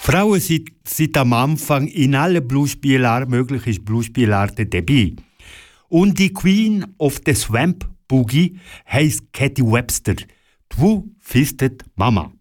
Frauen sind am Anfang in allen möglichen Bluespielarten dabei. Und die Queen of the Swamp Boogie heisst Katie Webster. Two-Fisted Mama.